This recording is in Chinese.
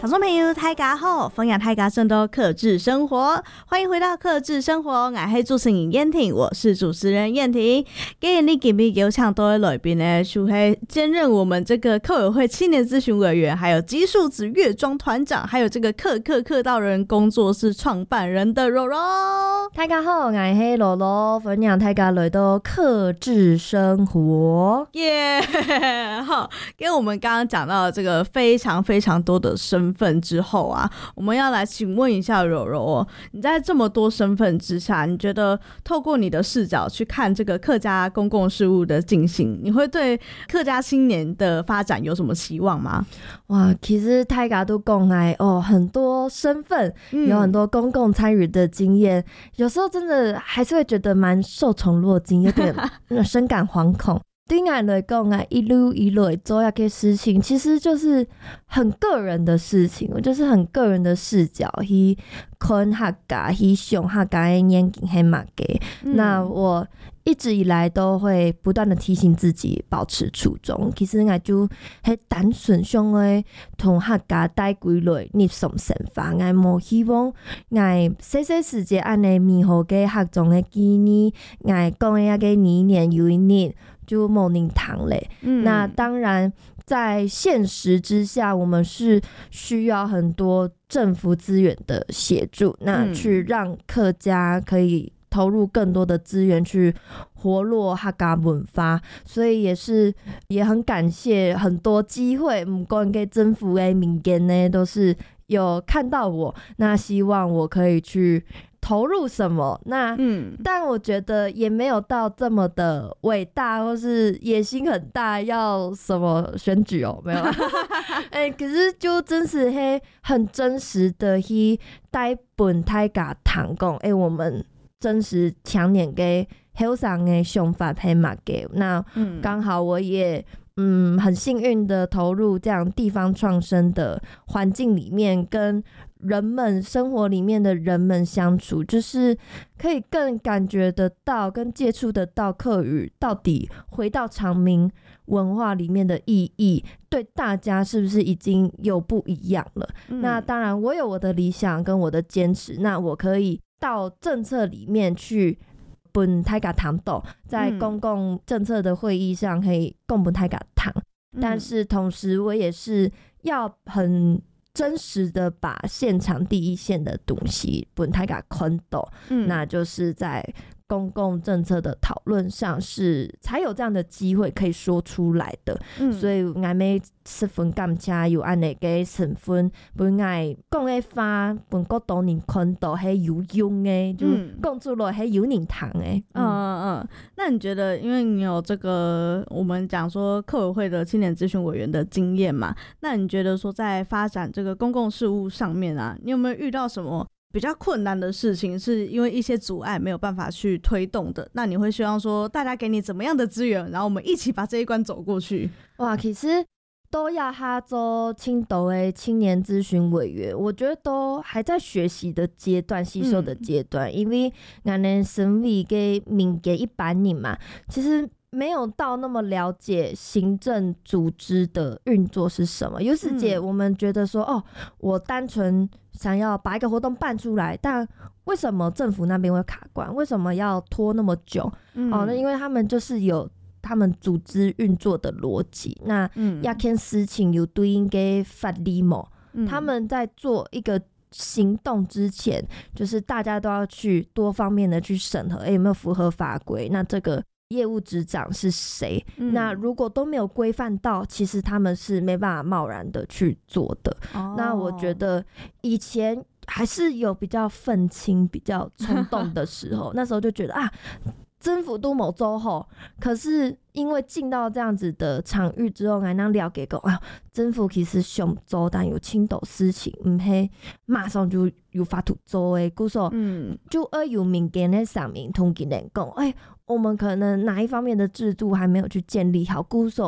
听众朋友大家好，分享大家更多客制生活，欢迎回到客制生活，我是主持人燕婷，我是主持人燕婷。今日你今日有请到的来宾呢，是兼任我们这个客委会青年咨询委员，还有极数子乐庄团长，还有这个客道人工作室创办人的柔柔。 大家好，我是柔柔，分享大家来到客制生活。 耶、好，跟我们刚刚讲到的这个非常非常多的身份之后啊，我们要来请问一下柔柔哦，你在这么多身份之下，你觉得透过你的视角去看这个客家公共事务的进行，你会对客家青年的发展有什么期望吗？ 哇，其实大家都讲很多身份，有很多公共参与的经验，有时候真的还是会觉得蛮受宠若惊，有点深感惶恐。对我来讲一路以来做那些事情，其实就是很个人的事情，我就是很个人的视角去看客家，去想客家的眼睛黑马给。那我一直以来都会不断的提醒自己保持初衷，其实我就很单纯想的同客家带归来日常生活，我无希望我细细时节安尼美好嘅客中的纪念，我讲的那个年年有一年就没人堂嘞。那当然在现实之下，我们是需要很多政府资源的协助，那去让客家可以投入更多的资源去活络客家文化，所以也很感谢很多机会，不管给政府的民间呢都是有看到我，那希望我可以去投入什么，那但我觉得也没有到这么的伟大，或是野心很大，要什么选举没有可是就真是很真实的去带本大家谈讲我们真实强点给后上的想法配嘛给，那刚好我也很幸运的投入这样地方创生的环境里面，跟人们生活里面的人们相处，就是可以更感觉得到跟接触得到客语到底回到长明文化里面的意义，对大家是不是已经有不一样了。那当然我有我的理想跟我的坚持，那我可以到政策里面去本大家谈到，在公共政策的会议上可以共本大家谈，但是同时我也是要很真实的把现场第一线的东西本大家看到，那就是在公共政策的讨论上是才有这样的机会可以说出来的，所以我们十分感谢有这样的身份，本我讲的话本国多人看到是有用的，就讲出来是有人听的。 那你觉得，因为你有这个我们讲说客委会的青年咨询委员的经验嘛，那你觉得说在发展这个公共事务上面啊，你有没有遇到什么比较困难的事情，是因为一些阻碍没有办法去推动的？那你会希望说大家给你怎么样的资源，然后我们一起把这一关走过去？哇， 其实都要他做青岛的青年咨询委员，我觉得都还在学习的阶段，吸收的阶段，因为我们身为给民间一般人嘛，其实没有到那么了解行政组织的运作是什么。有时节我们觉得说我单纯想要把一个活动办出来，但为什么政府那边会卡关？为什么要拖那么久？那因为他们就是有他们组织运作的逻辑，那要看事情有对应给法律嘛，他们在做一个行动之前，就是大家都要去多方面的去审核，有没有符合法规？那这个业务执掌是谁？那如果都没有规范到，其实他们是没办法贸然的去做的。那我觉得以前还是有比较愤青、比较冲动的时候，那时候就觉得政府都没做好，可是因为进到这样子的场域之后，才能了解说政府其实想做，但有青岛事情不是马上就有法度做的，故说就有民间的上面同跟人讲，我们可能哪一方面的制度还没有去建立好，故说